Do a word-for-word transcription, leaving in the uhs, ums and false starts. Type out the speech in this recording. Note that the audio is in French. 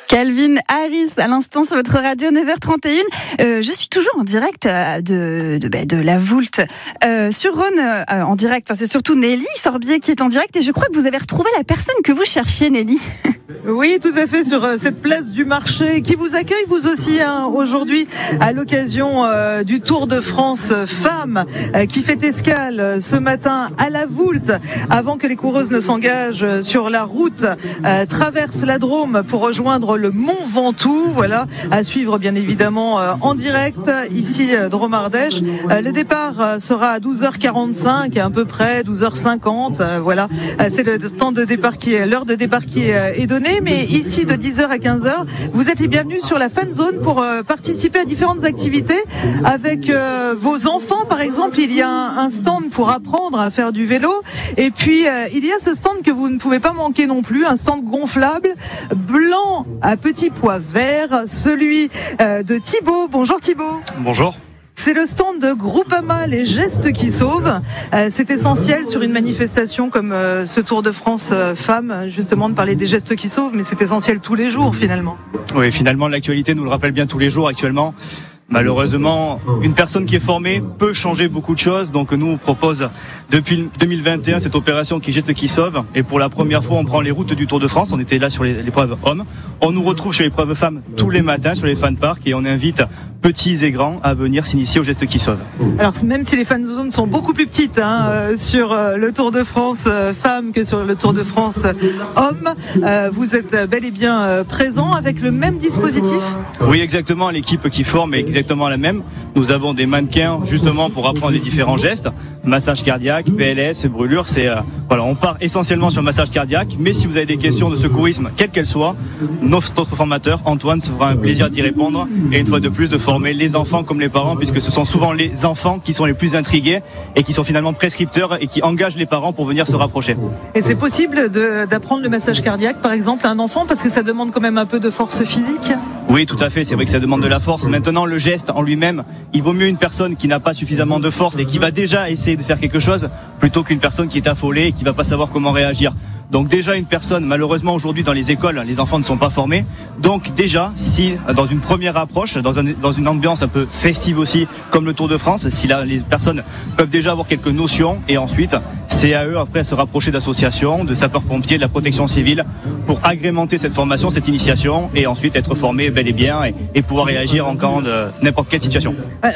Calvin Harris, à l'instant sur votre radio, neuf heures trente et une. Euh, je suis toujours en direct de, de, de, de la Voulte euh, sur Rhône, euh, en direct. Enfin, c'est surtout Nelly Sorbier qui est en direct et je crois que vous avez retrouvé la personne que vous cherchiez, Nelly. Oui, tout à fait, sur cette place du marché qui vous accueille, vous aussi, hein, aujourd'hui, à l'occasion euh, du Tour de France Femmes euh, qui fait escale euh, ce matin à la Voulte, avant que les coureuses ne s'engagent sur la route, euh, traversent la Drôme pour rejoindre le Mont Ventoux. Voilà, à suivre bien évidemment euh, en direct, ici, euh, Drôme-Ardèche. Euh, le départ euh, sera à douze heures quarante-cinq, à peu près, douze heures cinquante. Euh, voilà, euh, c'est le temps de départ qui est, l'heure de départ qui est, euh, est donnée. Mais ici, de dix heures à quinze heures, vous êtes les bienvenus sur la fan zone pour euh, participer à différentes activités avec euh, vos enfants. Par exemple, il y a un, un stand pour apprendre à faire du vélo. Et puis, euh, il y a ce stand que vous ne pouvez pas manquer non plus, un stand gonflable, blanc à petits pois verts, celui euh, de Thibaut. Bonjour Thibaut. Bonjour. C'est le stand de Groupama, les gestes qui sauvent. Euh, c'est essentiel sur une manifestation comme euh, ce Tour de France euh, Femmes, justement, de parler des gestes qui sauvent, mais c'est essentiel tous les jours finalement. Oui, finalement, l'actualité nous le rappelle bien tous les jours actuellement. Malheureusement, une personne qui est formée peut changer beaucoup de choses. Donc nous, on propose depuis deux mille vingt et un cette opération qui est Gestes qui sauvent. Et pour la première fois, on prend les routes du Tour de France. On était là sur l'épreuve hommes. On nous retrouve sur l'épreuve femmes tous les matins sur les fan parks et on invite petits et grands à venir s'initier aux Gestes qui sauvent. Alors même si les fan zones sont beaucoup plus petites hein, euh, sur euh, le Tour de France euh, femmes que sur le Tour de France euh, hommes, euh, vous êtes bel et bien euh, présent avec le même dispositif ? Oui, exactement. L'équipe qui forme est exactement la même. Nous avons des mannequins justement pour apprendre les différents gestes, massage cardiaque, P L S, brûlure. C'est euh, voilà, on part essentiellement sur le massage cardiaque. Mais si vous avez des questions de secourisme, quelles qu'elles soient, notre formateur Antoine se fera un plaisir d'y répondre et une fois de plus de former les enfants comme les parents, puisque ce sont souvent les enfants qui sont les plus intrigués et qui sont finalement prescripteurs et qui engagent les parents pour venir se rapprocher. Et c'est possible de, d'apprendre le massage cardiaque, par exemple, à un enfant, parce que ça demande quand même un peu de force physique ? Oui, tout à fait. C'est vrai que ça demande de la force. Maintenant, le geste en lui-même, il vaut mieux une personne qui n'a pas suffisamment de force et qui va déjà essayer de faire quelque chose plutôt qu'une personne qui est affolée et qui va pas savoir comment réagir. Donc déjà une personne, malheureusement aujourd'hui dans les écoles, les enfants ne sont pas formés. Donc déjà, si dans une première approche, dans, un, dans une ambiance un peu festive aussi, comme le Tour de France, si là les personnes peuvent déjà avoir quelques notions et ensuite c'est à eux après à se rapprocher d'associations, de sapeurs-pompiers, de la protection civile pour agrémenter cette formation, cette initiation et ensuite être formés bel et bien et, et pouvoir réagir en cas de n'importe quelle situation.